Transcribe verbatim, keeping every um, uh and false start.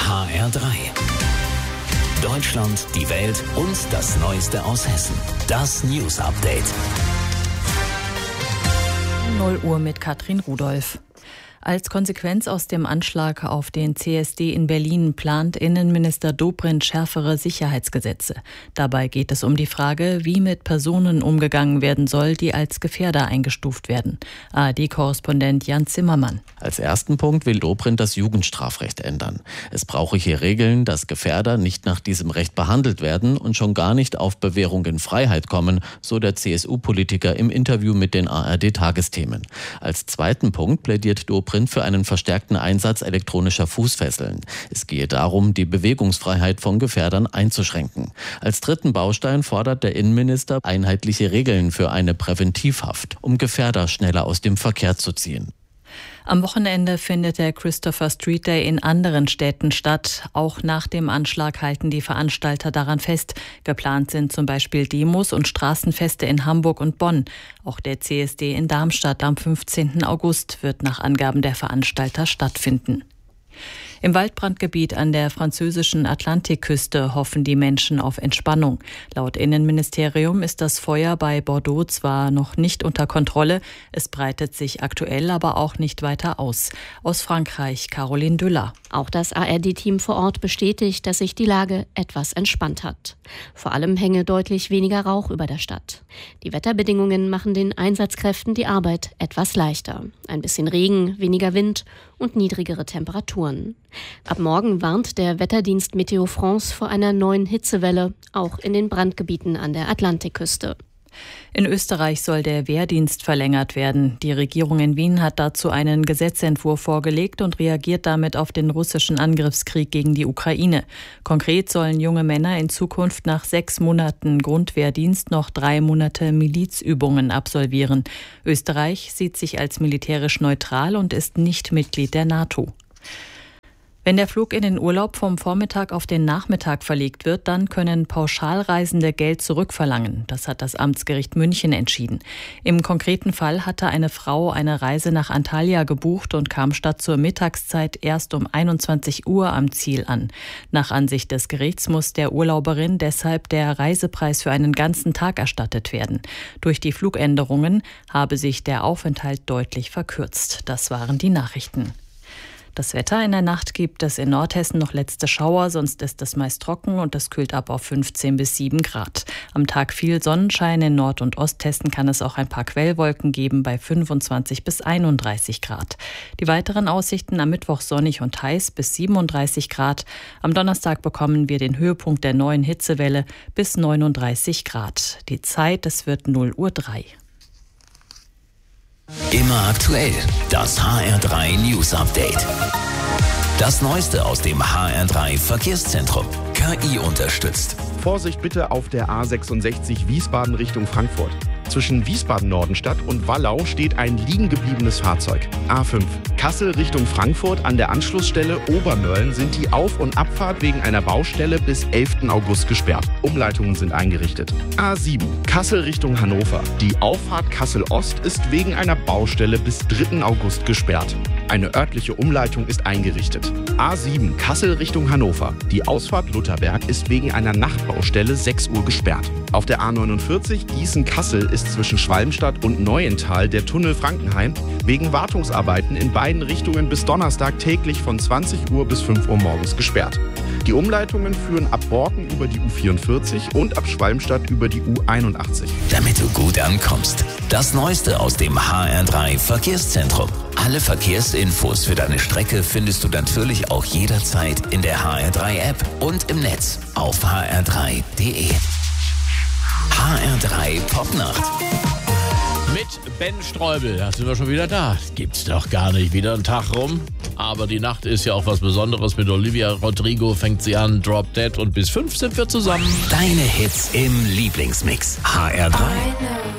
H R drei. Deutschland, die Welt und das Neueste aus Hessen. Das News Update. null Uhr mit Katrin Rudolph. Als Konsequenz aus dem Anschlag auf den C S D in Berlin plant Innenminister Dobrindt schärfere Sicherheitsgesetze. Dabei geht es um die Frage, wie mit Personen umgegangen werden soll, die als Gefährder eingestuft werden. A R D-Korrespondent Jan Zimmermann. Als ersten Punkt will Dobrindt das Jugendstrafrecht ändern. Es brauche hier Regeln, dass Gefährder nicht nach diesem Recht behandelt werden und schon gar nicht auf Bewährung in Freiheit kommen, so der C S U-Politiker im Interview mit den A R D-Tagesthemen. Als zweiten Punkt plädiert Dobrindt für einen verstärkten Einsatz elektronischer Fußfesseln. Es gehe darum, die Bewegungsfreiheit von Gefährdern einzuschränken. Als dritten Baustein fordert der Innenminister einheitliche Regeln für eine Präventivhaft, um Gefährder schneller aus dem Verkehr zu ziehen. Am Wochenende findet der Christopher Street Day in anderen Städten statt. Auch nach dem Anschlag halten die Veranstalter daran fest. Geplant sind zum Beispiel Demos und Straßenfeste in Hamburg und Bonn. Auch der C S D in Darmstadt am fünfzehnten August wird nach Angaben der Veranstalter stattfinden. Im Waldbrandgebiet an der französischen Atlantikküste hoffen die Menschen auf Entspannung. Laut Innenministerium ist das Feuer bei Bordeaux zwar noch nicht unter Kontrolle, es breitet sich aktuell aber auch nicht weiter aus. Aus Frankreich Caroline Düller. Auch das A R D-Team vor Ort bestätigt, dass sich die Lage etwas entspannt hat. Vor allem hänge deutlich weniger Rauch über der Stadt. Die Wetterbedingungen machen den Einsatzkräften die Arbeit etwas leichter. Ein bisschen Regen, weniger Wind und niedrigere Temperaturen. Ab morgen warnt der Wetterdienst Meteo France vor einer neuen Hitzewelle, auch in den Brandgebieten an der Atlantikküste. In Österreich soll der Wehrdienst verlängert werden. Die Regierung in Wien hat dazu einen Gesetzentwurf vorgelegt und reagiert damit auf den russischen Angriffskrieg gegen die Ukraine. Konkret sollen junge Männer in Zukunft nach sechs Monaten Grundwehrdienst noch drei Monate Milizübungen absolvieren. Österreich sieht sich als militärisch neutral und ist nicht Mitglied der NATO. Wenn der Flug in den Urlaub vom Vormittag auf den Nachmittag verlegt wird, dann können Pauschalreisende Geld zurückverlangen. Das hat das Amtsgericht München entschieden. Im konkreten Fall hatte eine Frau eine Reise nach Antalya gebucht und kam statt zur Mittagszeit erst um einundzwanzig Uhr am Ziel an. Nach Ansicht des Gerichts muss der Urlauberin deshalb der Reisepreis für einen ganzen Tag erstattet werden. Durch die Flugänderungen habe sich der Aufenthalt deutlich verkürzt. Das waren die Nachrichten. Das Wetter: in der Nacht gibt es in Nordhessen noch letzte Schauer, sonst ist es meist trocken und es kühlt ab auf fünfzehn bis sieben Grad. Am Tag viel Sonnenschein, in Nord- und Osthessen kann es auch ein paar Quellwolken geben bei fünfundzwanzig bis einunddreißig Grad. Die weiteren Aussichten: am Mittwoch sonnig und heiß bis siebenunddreißig Grad. Am Donnerstag bekommen wir den Höhepunkt der neuen Hitzewelle bis neununddreißig Grad. Die Zeit: es wird null Uhr drei. Immer aktuell, das H R drei News Update. Das Neueste aus dem H R drei Verkehrszentrum. K I unterstützt. Vorsicht bitte auf der A sechsundsechzig Wiesbaden Richtung Frankfurt. Zwischen Wiesbaden-Nordenstadt und Wallau steht ein liegengebliebenes Fahrzeug. A fünf Kassel Richtung Frankfurt. An der Anschlussstelle Obermörlen sind die Auf- und Abfahrt wegen einer Baustelle bis elften August gesperrt. Umleitungen sind eingerichtet. A sieben Kassel Richtung Hannover. Die Auffahrt Kassel-Ost ist wegen einer Baustelle bis dritten August gesperrt. Eine örtliche Umleitung ist eingerichtet. A sieben Kassel Richtung Hannover. Die Ausfahrt Lutherberg ist wegen einer Nachtbaustelle sechs Uhr gesperrt. Auf der A neunundvierzig Gießen-Kassel ist zwischen Schwalmstadt und Neuental der Tunnel Frankenheim wegen Wartungsarbeiten in beiden Richtungen bis Donnerstag täglich von zwanzig Uhr bis fünf Uhr morgens gesperrt. Die Umleitungen führen ab Borken über die U vierundvierzig und ab Schwalmstadt über die U einundachtzig. Damit du gut ankommst. Das Neueste aus dem H R drei Verkehrszentrum. Alle Verkehrsinfos für deine Strecke findest du natürlich auch jederzeit in der H R drei App und im Netz auf h r drei punkt d e. H R drei Popnacht. Mit Ben Streubel, da sind wir schon wieder da. Gibt's doch gar nicht, wieder ein Tag rum. Aber die Nacht ist ja auch was Besonderes. Mit Olivia Rodrigo fängt sie an, Drop Dead, und bis fünf sind wir zusammen. Deine Hits im Lieblingsmix. H R drei.